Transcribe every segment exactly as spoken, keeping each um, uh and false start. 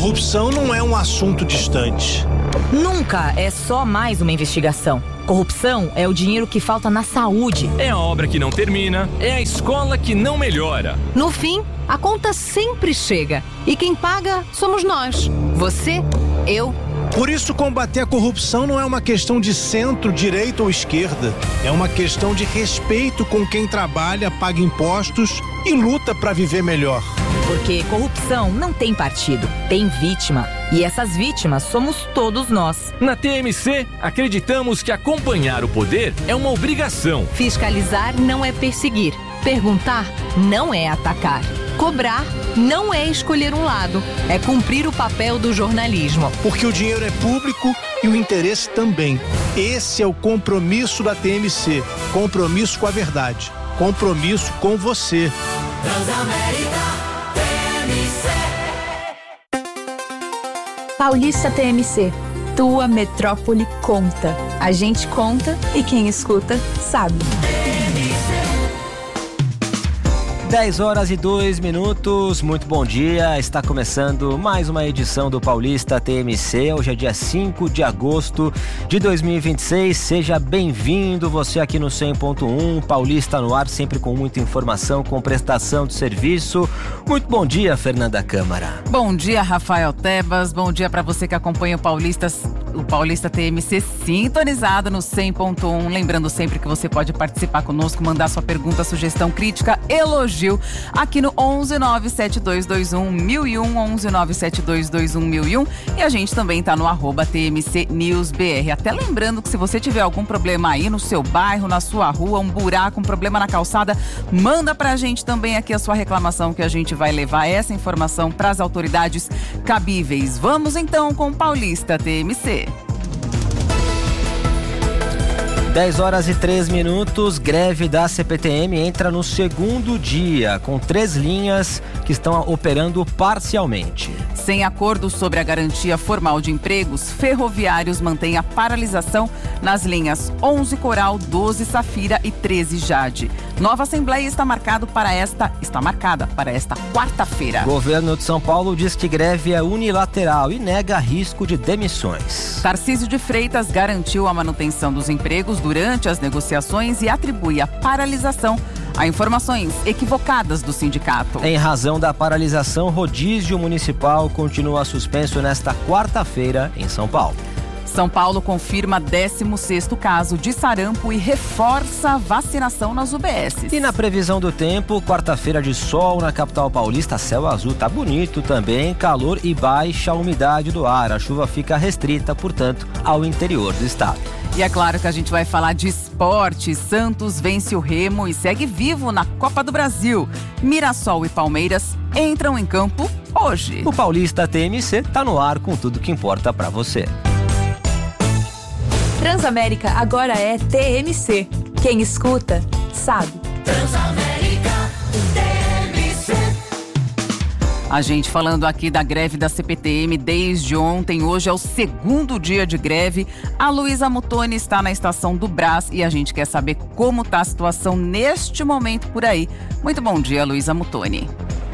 Corrupção não é um assunto distante. Nunca é só mais uma investigação. Corrupção é o dinheiro que falta na saúde. É a obra que não termina, é a escola que não melhora. No fim, a conta sempre chega. E quem paga somos nós. Você, eu. Por isso, combater a corrupção não é uma questão de centro, direita ou esquerda. É uma questão de respeito com quem trabalha, paga impostos e luta para viver melhor. Porque corrupção não tem partido, tem vítima. E essas vítimas somos todos nós. Na T M C, acreditamos que acompanhar o poder é uma obrigação. Fiscalizar não é perseguir. Perguntar não é atacar. Cobrar não é escolher um lado. É cumprir o papel do jornalismo. Porque o dinheiro é público e o interesse também. Esse é o compromisso da T M C. Compromisso com a verdade. Compromisso com você. Transamérica. Paulista T M C, tua metrópole conta. A gente conta e quem escuta sabe. dez horas e dois minutos, muito bom dia, está começando mais uma edição do Paulista T M C, hoje é dia cinco de agosto de dois mil e vinte e seis, seja bem-vindo você aqui no cem ponto um, Paulista no ar, sempre com muita informação, com prestação de serviço. Muito bom dia, Fernanda Câmara. Bom dia, Rafael Tebas, bom dia para você que acompanha o Paulista, o Paulista T M C sintonizado no cem ponto um, lembrando sempre que você pode participar conosco, mandar sua pergunta, sugestão, crítica, elogio aqui no onze nove sete dois dois um mil e um, onze nove sete dois dois um mil e um, e a gente também tá no arroba T M C News B R. Até lembrando que se você tiver algum problema aí no seu bairro, na sua rua, um buraco, um problema na calçada, manda pra gente também aqui a sua reclamação que a gente vai levar essa informação pras autoridades cabíveis. Vamos então com Paulista T M C. dez horas e três minutos, greve da C P T M entra no segundo dia, com três linhas que estão operando parcialmente. Sem acordo sobre a garantia formal de empregos, ferroviários mantêm a paralisação nas linhas onze Coral, doze Safira e treze Jade. Nova assembleia está marcado para esta, está marcada para esta quarta-feira. O governo de São Paulo diz que greve é unilateral e nega risco de demissões. Tarcísio de Freitas garantiu a manutenção dos empregos durante as negociações e atribui a paralisação a informações equivocadas do sindicato. Em razão da paralisação, rodízio municipal continua suspenso nesta quarta-feira em São Paulo. São Paulo confirma décimo sexto caso de sarampo e reforça a vacinação nas U B Ss. E na previsão do tempo, quarta-feira de sol na capital paulista, céu azul, tá bonito também, calor e baixa umidade do ar. A chuva fica restrita, portanto, ao interior do estado. E é claro que a gente vai falar de esporte. Santos vence o Remo e segue vivo na Copa do Brasil. Mirassol e Palmeiras entram em campo hoje. O Paulista T M C tá no ar com tudo que importa pra você. Transamérica agora é T M C. Quem escuta, sabe. Transamérica T M C. A gente falando aqui da greve da C P T M desde ontem, hoje é o segundo dia de greve. A Luísa Mutoni está na estação do Brás e a gente quer saber como está a situação neste momento por aí. Muito bom dia, Luísa Mutoni.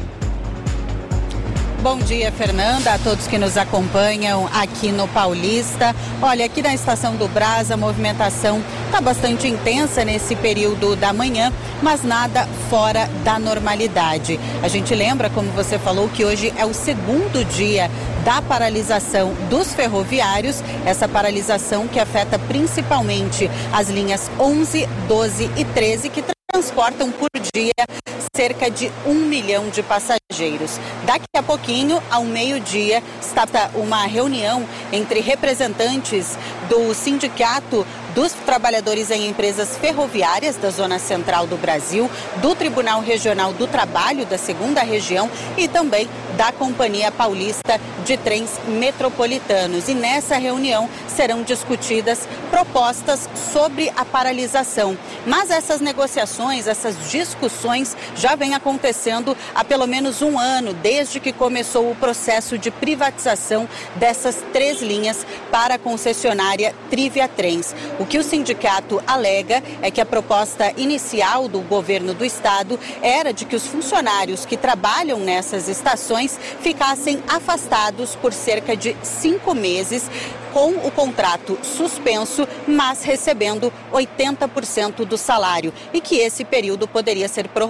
Bom dia, Fernanda, a todos que nos acompanham aqui no Paulista. Olha, aqui na Estação do Brás a movimentação está bastante intensa nesse período da manhã, mas nada fora da normalidade. A gente lembra, como você falou, que hoje é o segundo dia da paralisação dos ferroviários, essa paralisação que afeta principalmente as linhas onze, doze e treze, que transportam por dia cerca de um milhão de passageiros. Daqui a pouquinho, ao meio-dia, está uma reunião entre representantes do Sindicato dos Trabalhadores em Empresas Ferroviárias da Zona Central do Brasil, do Tribunal Regional do Trabalho da Segunda Região e também da Companhia Paulista de Trens Metropolitanos. E nessa reunião serão discutidas propostas sobre a paralisação. Mas essas negociações, essas discussões já vêm acontecendo há pelo menos um ano, desde que começou o processo de privatização dessas três linhas para a concessionária Trivia Trens. O que o sindicato alega é que a proposta inicial do governo do estado era de que os funcionários que trabalham nessas estações trabalhadores ficassem afastados por cerca de cinco meses, com o contrato suspenso, mas recebendo oitenta por cento do salário, e que esse período poderia ser prorrogado